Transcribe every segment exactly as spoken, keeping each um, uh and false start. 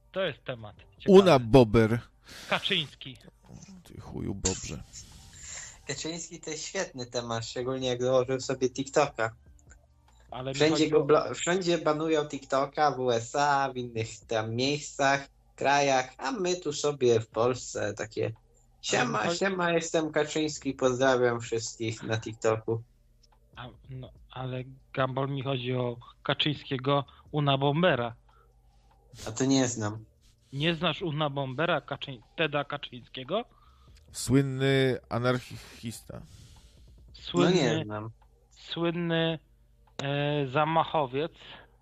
To jest temat ciekawy. Una Bober. Kaczyński. Ty chuju Bobrze. Kaczyński to jest świetny temat, szczególnie jak założył sobie TikToka. Ale Wszędzie, go o... blo- wszędzie banują TikToka, w U S A, w innych tam miejscach, krajach, a my tu sobie w Polsce takie siema, chodzi... siema, jestem Kaczyński, pozdrawiam wszystkich na TikToku. A, no, ale Gumball mi chodzi o Kaczyńskiego Una Bombera. A to nie znam. Nie znasz Una Bombera, Kaczy... Teda Kaczyńskiego? Słynny anarchista. Słynny, No nie znam. Słynny e, zamachowiec,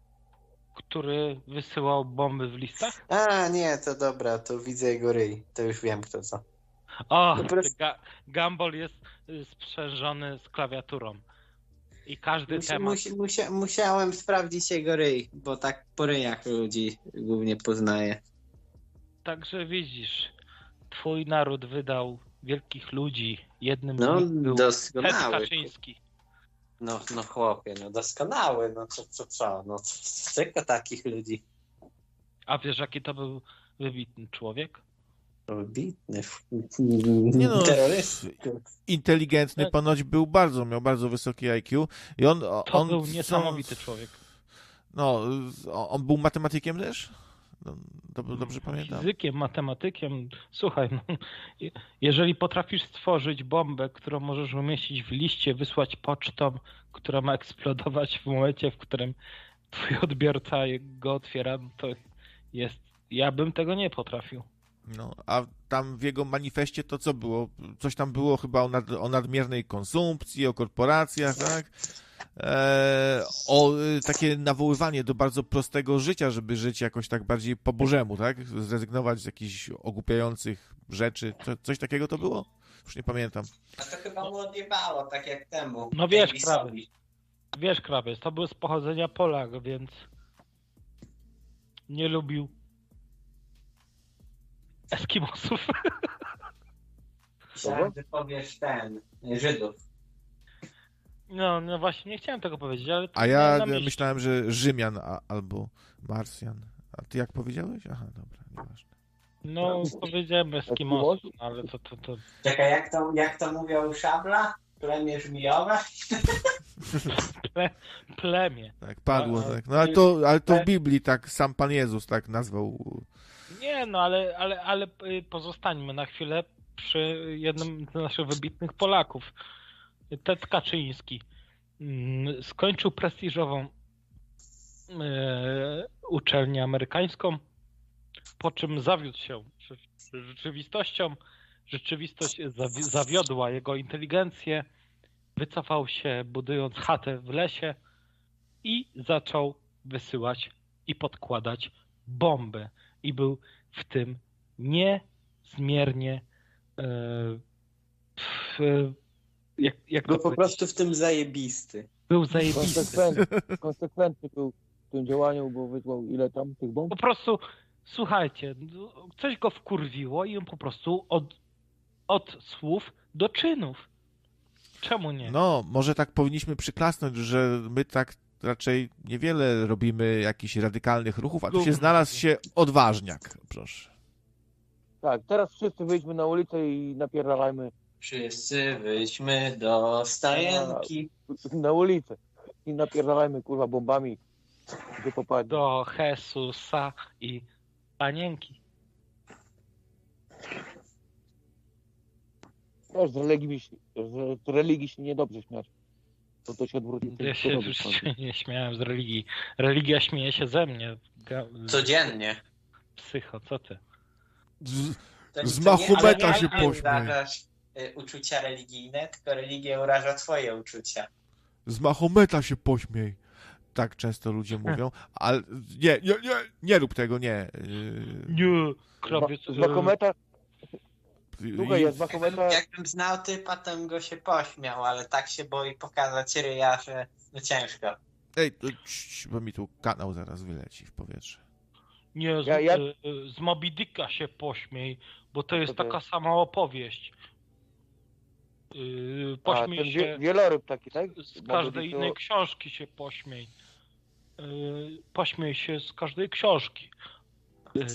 który wysyłał bomby w listach? A, nie, to dobra, to widzę jego ryj. To już wiem, kto co. O, Po prostu- Ga- Gumball jest y, sprzężony z klawiaturą. I każdy Musi, temat... musi, musia, musiałem sprawdzić jego ryj, bo tak po ryjach ludzi głównie poznaję. Także widzisz, twój naród wydał wielkich ludzi. Jednym No, z nich był Ted doskonały. Kaczyński. No, no chłopie, no doskonały, no co, co, co, no co, tylko takich ludzi. A wiesz, jaki to był wybitny człowiek? Wybitny. Nie no, Terrorysty. inteligentny ponoć był bardzo, miał bardzo wysoki I Q. I on, To on był niesamowity człowiek. No, on był matematykiem też? No, dobrze, dobrze pamiętam. Fizykiem, matematykiem. Słuchaj, no, jeżeli potrafisz stworzyć bombę, którą możesz umieścić w liście, wysłać pocztą, która ma eksplodować w momencie, w którym twój odbiorca go otwiera, to jest... Ja bym tego nie potrafił. No, a tam w jego manifestie to co było? Coś tam było chyba o, nad, o nadmiernej konsumpcji, o korporacjach, tak? E, o e, takie nawoływanie do bardzo prostego życia, żeby żyć jakoś tak bardziej po bożemu, tak? Zrezygnować z jakichś ogłupiających rzeczy. Co, coś takiego to było? Już nie pamiętam. A to chyba mu odjebało, tak jak temu. No wiesz, Davisowi. Wiesz, krawiec, to był z pochodzenia Polak, więc nie lubił Eskimosów. Myślałem, że powiesz ten, Żydów. No, no właśnie, nie chciałem tego powiedzieć, ale... to A miałem ja na myśli. myślałem, że Rzymian a, albo Marsjan. A ty jak powiedziałeś? Aha, dobra, nieważne. No, powiedziałem Eskimosów, ale to, to, to... Czekaj, jak to, jak to mówią szabla? Plemię żmijowe? Ple, plemię. Tak, padło, A, tak. No ale to, ale to w Biblii tak sam Pan Jezus tak nazwał. Nie, no ale, ale, ale pozostańmy na chwilę przy jednym z naszych wybitnych Polaków. Ted Kaczyński mm, skończył prestiżową e, uczelnię amerykańską, po czym zawiódł się rzeczywistością. Rzeczywistość zawi- zawiodła jego inteligencję. Wycofał się, budując chatę w lesie i zaczął wysyłać i podkładać bomby. I był w tym niezmiernie e, w, jak, jak Był to po powiedzieć? prostu w tym zajebisty. Był zajebisty. Konsekwentny, konsekwentny był w tym działaniu, bo wysłał ile tam tych bomb? Po prostu, słuchajcie, coś go wkurwiło i on po prostu od, od słów do czynów. Czemu nie? No, może tak powinniśmy przyklasnąć, że my tak raczej niewiele robimy jakichś radykalnych ruchów, a tu się znalazł się odważniak, proszę. Tak, teraz wszyscy wyjdźmy na ulicę i napierdalajmy Wszyscy wyjdźmy do stajenki. na ulicę i napierdalajmy kurwa bombami, gdzie popadnie. Do Jezusa i Panienki. Też z religii, mi się- z z religii się niedobrze śmiać. To to się odwróci. Ja się już nie śmiałem z religii. Religia śmieje się ze mnie. Ga- Codziennie. Psycho, co ty? Z, To, Z to Mahometa ale się nie pośmiej. urażasz y, uczucia religijne, tylko religia uraża twoje uczucia. z Mahometa się pośmiej. Tak często ludzie mówią, ale nie, nie, nie, nie rób tego, nie. Yy, Nie, krawiec. Z Mahometa, yy, długo jest z Mahometa, Jakbym znał typa, to bym go się pośmiał, ale tak się boi pokazać ryja, że no ciężko. Ej, to, cii, bo mi tu kanał zaraz wyleci w powietrze. Nie, z, Ja- ja- y, y, z Moby Dicka się pośmiej, bo to jest to taka jest? sama opowieść. Yy, a pośmiej ten się wie, wieloryb taki, tak? z każdej to- innej książki się pośmiej. Yy, pośmiej się z każdej książki.